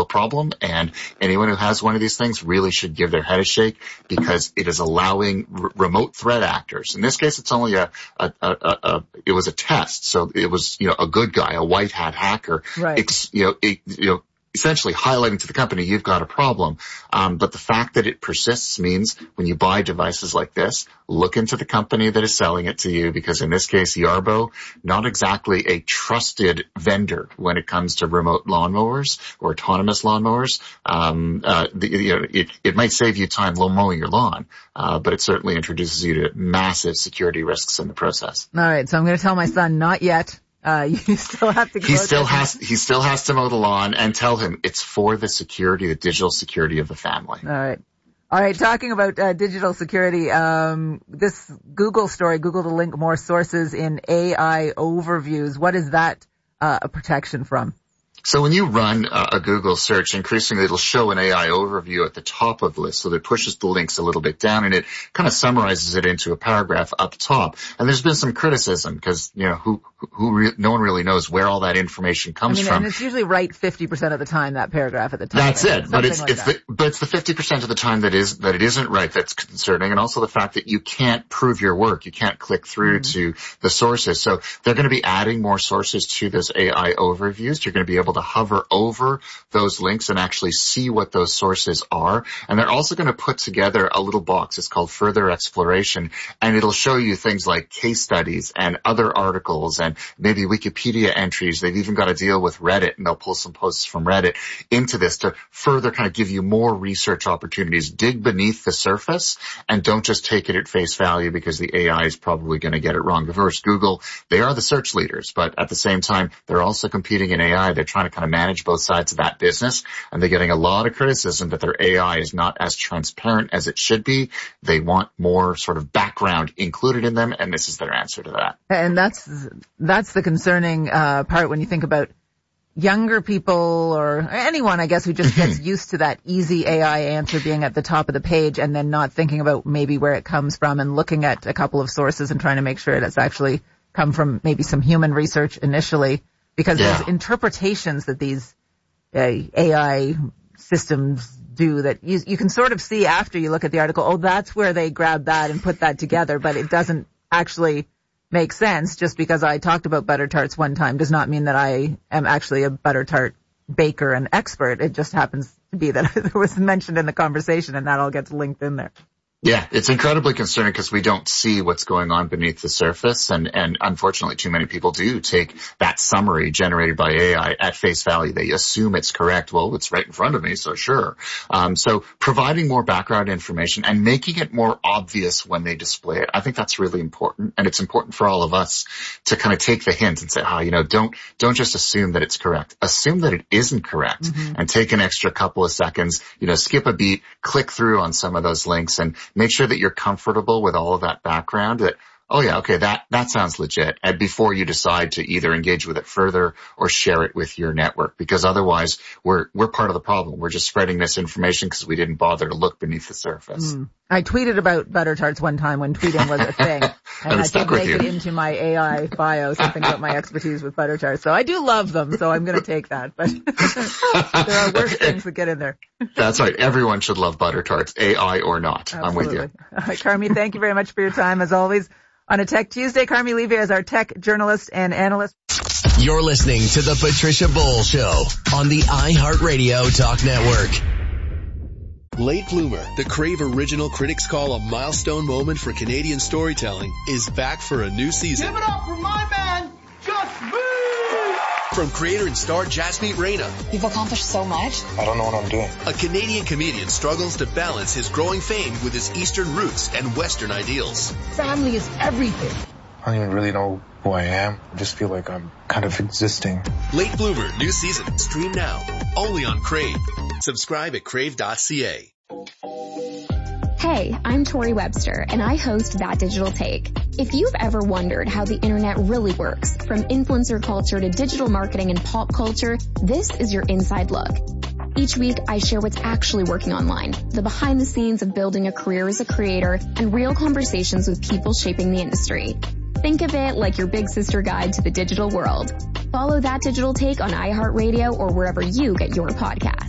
problem. And anyone who has one of these things really should give their head a shake, because it is allowing remote threat actors. In this case, it's only it was a test. So it was, a good guy, a white hat hacker, right. Essentially highlighting to the company, you've got a problem. But the fact that it persists means when you buy devices like this, look into the company that is selling it to you, because in this case, Yarbo, not exactly a trusted vendor when it comes to remote lawnmowers or autonomous lawnmowers. It might save you time mowing your lawn, but it certainly introduces you to massive security risks in the process. All right, so I'm going to tell my son, not yet. You still have to go. He still has to mow the lawn, and tell him it's for the digital security of the family. All right. Talking about digital security, this Google story, Google to link more sources in AI overviews. What is that a protection from? So when you run a Google search, increasingly it'll show an AI overview at the top of the list. So that pushes the links a little bit down, and it kind of summarizes it into a paragraph up top. And there's been some criticism because, no one really knows where all that information comes from. And it's usually right 50% of the time, that paragraph at the top. That's it. But it's the 50% of the time that it isn't right that's concerning. And also the fact that you can't prove your work. You can't click through to the sources. So they're going to be adding more sources to this AI overviews. You're going to be able to hover over those links and actually see what those sources are. And they're also going to put together a little box. It's called Further Exploration, and it'll show you things like case studies and other articles and maybe Wikipedia entries. They've even got a deal with Reddit, and they'll pull some posts from Reddit into this to further kind of give you more research opportunities. Dig beneath the surface and don't just take it at face value because the AI is probably going to get it wrong. Of course, Google, they are the search leaders, but at the same time, they're also competing in AI. They're trying to kind of manage both sides of that business, and they're getting a lot of criticism that their AI is not as transparent as it should be. They want more sort of background included in them, and this is their answer to that. And that's the concerning part when you think about younger people or anyone, I guess, who just gets used to that easy AI answer being at the top of the page and then not thinking about maybe where it comes from and looking at a couple of sources and trying to make sure it's actually come from maybe some human research initially. Because there's interpretations that these AI systems do that you can sort of see after you look at the article, oh, that's where they grabbed that and put that together, but it doesn't actually make sense. Just because I talked about butter tarts one time does not mean that I am actually a butter tart baker and expert. It just happens to be that it was mentioned in the conversation, and that all gets linked in there. Yeah, it's incredibly concerning because we don't see what's going on beneath the surface, and unfortunately too many people do take that summary generated by AI at face value. They assume it's correct. Well, it's right in front of me, so sure. So providing more background information and making it more obvious when they display it, I think that's really important, and it's important for all of us to kind of take the hint and say, don't just assume that it's correct. Assume that it isn't correct, and take an extra couple of seconds, skip a beat, click through on some of those links, and make sure that you're comfortable with all of that background, that, oh yeah, okay, that sounds legit, and before you decide to either engage with it further or share it with your network, because otherwise we're part of the problem. We're just spreading misinformation because we didn't bother to look beneath the surface. I tweeted about butter tarts one time when tweeting was a thing, and I did make it into my AI bio, something about my expertise with butter tarts. So I do love them, so I'm going to take that, but there are worse things that get in there. That's right. Everyone should love butter tarts, AI or not. Absolutely. I'm with you. All right, Carmi, thank you very much for your time, as always. On a Tech Tuesday, Carmi Levy is our tech journalist and analyst. You're listening to The Patricia Bowl Show on the iHeartRadio Talk Network. Late Bloomer, the Crave original critics call a milestone moment for Canadian storytelling, is back for a new season. Give it up for my man, Jasmeet! From creator and star Jasmeet Reina. You've accomplished so much. I don't know what I'm doing. A Canadian comedian struggles to balance his growing fame with his Eastern roots and Western ideals. Family is everything. I don't even really know who I am. I just feel like I'm kind of existing. Late Bloomer, new season. Stream now. Only on Crave. Subscribe at crave.ca. Hey, I'm Tori Webster, and I host That Digital Take. If you've ever wondered how the internet really works, from influencer culture to digital marketing and pop culture, this is your inside look. Each week, I share what's actually working online, the behind the scenes of building a career as a creator, and real conversations with people shaping the industry. Think of it like your big sister guide to the digital world. Follow That Digital Take on iHeartRadio or wherever you get your podcasts.